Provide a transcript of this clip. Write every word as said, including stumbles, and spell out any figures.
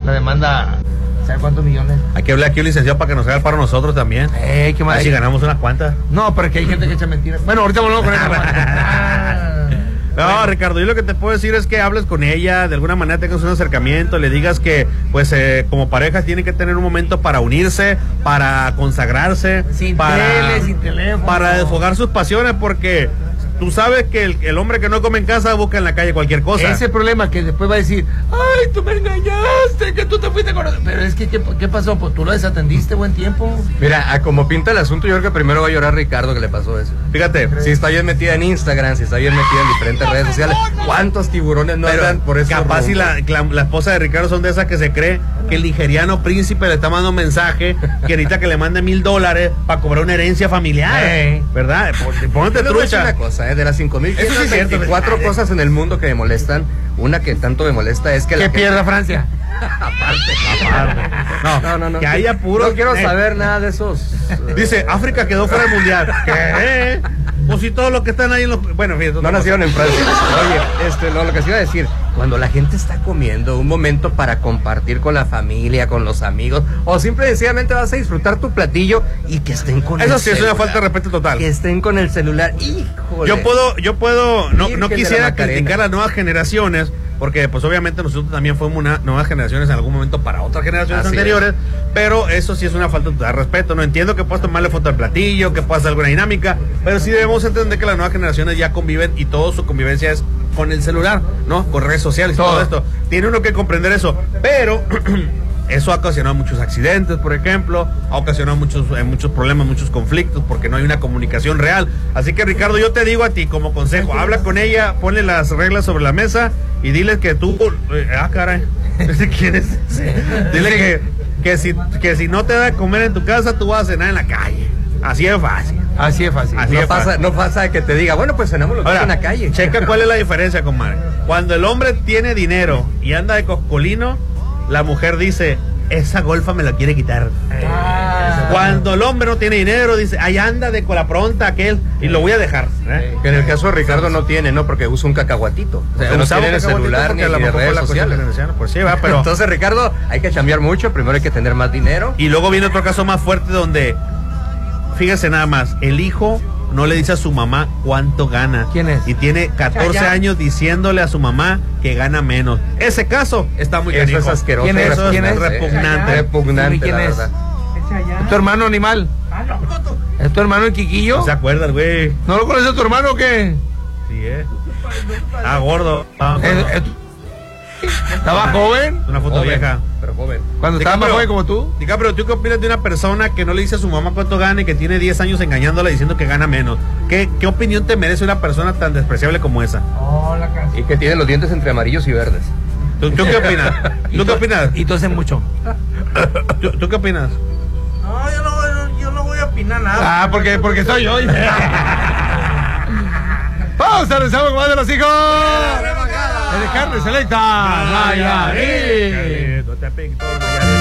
la demanda, ¿sabes cuántos millones? Hay que hablar aquí un licenciado para que nos haga el paro a nosotros también. Eh, ¿qué más? Así ganamos unas cuantas. No, pero es que hay gente que echa mentiras. Bueno, ahorita volvemos con eso. No, bueno. Ricardo, yo lo que te puedo decir es que hables con ella, de alguna manera tengas un acercamiento, le digas que, pues, eh, como pareja tienen que tener un momento para unirse, para consagrarse, sin para, tele, sin teléfono, para desfogar sus pasiones, porque tú sabes que el, el hombre que no come en casa busca en la calle cualquier cosa. Ese problema que después va a decir, ay, tú me engañaste, que tú te fuiste con... Pero es que, ¿qué, qué pasó? Pues tú lo desatendiste buen tiempo. Mira, a como pinta el asunto, yo creo que primero va a llorar Ricardo que le pasó eso. Fíjate. Si está bien metida en Instagram, si está bien metida en diferentes redes sociales, ¿cuántos tiburones no andan por eso? Capaz si la, la, la esposa de Ricardo son de esas que se cree que el nigeriano príncipe le está mandando un mensaje que necesita que le mande mil dólares para cobrar una herencia familiar. Hey. ¿Verdad? Ponte trucha. Una cosa, ¿eh? De las cinco mil veinticuatro cosas en el mundo que me molestan, una que tanto me molesta es que... Que la pierda gente... Francia. aparte, aparte. No, no, no, no. Que haya puro... No quiero saber nada de esos... Dice, África quedó fuera del mundial. ¿Qué? Pues si todos los que están ahí en los... Bueno, fíjate, no nacieron en Francia. Oye, este, lo, lo que se iba a decir, cuando la gente está comiendo, un momento para compartir con la familia, con los amigos, o simple y sencillamente vas a disfrutar tu platillo y que estén con Eso el sí celular. es una falta de respeto total. Que estén con el celular, híjole. Yo puedo, yo puedo, no, no quisiera criticar criticar a las nuevas generaciones, porque pues obviamente nosotros también fuimos una, nuevas generaciones en algún momento para otras generaciones Así anteriores, es. Pero eso sí es una falta de respeto. No entiendo que puedas tomarle foto al platillo, que puedas hacer alguna dinámica, pero sí debemos entender que las nuevas generaciones ya conviven y toda su convivencia es con el celular, ¿no? Con redes sociales y todo, todo esto. Tiene uno que comprender eso, pero eso ha ocasionado muchos accidentes, por ejemplo, ha ocasionado muchos, eh, muchos problemas, muchos conflictos, porque no hay una comunicación real. Así que, Ricardo, yo te digo a ti como consejo, habla con ella, ponle las reglas sobre la mesa y dile que tú... Eh, ah, caray, ¿quién es ese? Dile que, que, si, que si no te da de comer en tu casa, tú vas a cenar en la calle. Así es fácil. Así es fácil. Así no, es pasa, fácil. no pasa que te diga, bueno, pues cenamos los dos en la calle. Checa cuál es la diferencia, comadre. Cuando el hombre tiene dinero y anda de coscolino, la mujer dice, esa golfa me la quiere quitar. Ah. Cuando el hombre no tiene dinero, dice, ahí anda de cola pronta aquel y lo voy a dejar. ¿eh? Que en el caso de Ricardo no tiene, ¿no? Porque usa un cacahuatito. O sea, no tiene el celular ni de redes sociales. Pues sí, va, pero... Entonces, Ricardo, hay que chambear mucho. Primero hay que tener más dinero. Y luego viene otro caso más fuerte donde, fíjese nada más, el hijo no le dice a su mamá cuánto gana. ¿Quién es? Y tiene catorce años diciéndole a su mamá que gana menos. Ese caso está muy canijo. Eso es asqueroso. ¿Quién es? Eso ¿Quién es es? repugnante. Repugnante, ¿Quién la es? verdad. ¿Es tu hermano animal? ¿Es tu hermano el Quiquillo? ¿No se acuerdas, güey? ¿No lo conoces a tu hermano o qué? Sí, eh. Ah, gordo. Ah, ¿Es, gordo. es, ¿Estaba joven? Una foto Joven, vieja. pero joven. Cuando estaba más joven como tú. Diga, pero ¿tú qué opinas de una persona que no le dice a su mamá cuánto gana y que tiene diez años engañándola diciendo que gana menos? ¿Qué, qué opinión te merece una persona tan despreciable como esa? Oh, la canción. Y que tiene los dientes entre amarillos y verdes. ¿Tú, tú qué opinas? ¿Tú qué opinas? Y tú haces mucho. ¿Tú, ¿Tú qué opinas? No, yo no, yo no voy a opinar nada. Ah, porque, porque soy yo. Vamos a rezar con más de los hijos. De carne selecta. Nayarit. No te apegues, todo Nayarit.